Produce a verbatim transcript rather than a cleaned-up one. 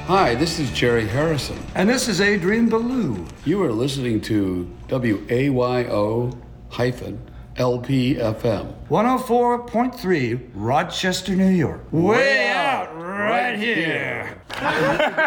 Hi, this is Jerry Harrison. And this is Adrian Ballou. You are listening to W A Y O hyphen L P F M. one oh four point three, Rochester, New York. Way out right here.